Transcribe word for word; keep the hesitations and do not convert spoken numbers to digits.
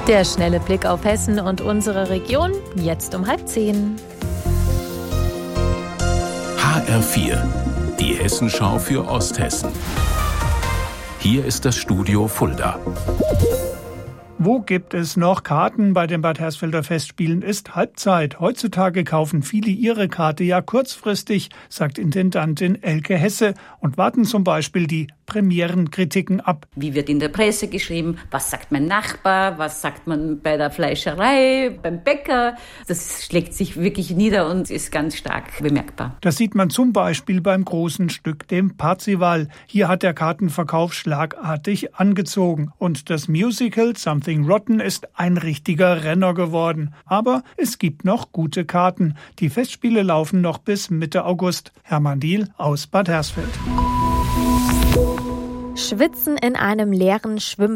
Der schnelle Blick auf Hessen und unsere Region, jetzt um halb zehn. H R vier, die Hessenschau für Osthessen. Hier ist das Studio Fulda. Wo gibt es noch Karten? Bei den Bad Hersfelder Festspielen ist Halbzeit. Heutzutage kaufen viele ihre Karte ja kurzfristig, sagt Intendantin Elke Hesse, und warten zum Beispiel die Premierenkritiken ab. Wie wird in der Presse geschrieben? Was sagt mein Nachbar? Was sagt man bei der Fleischerei, beim Bäcker? Das schlägt sich wirklich nieder und ist ganz stark bemerkbar. Das sieht man zum Beispiel beim großen Stück, dem Parzival. Hier hat der Kartenverkauf schlagartig angezogen. Und das Musical Something Rotten ist ein richtiger Renner geworden. Aber es gibt noch gute Karten. Die Festspiele laufen noch bis Mitte August. Hermann Diehl aus Bad Hersfeld. Schwitzen in einem leeren Schwimmbad.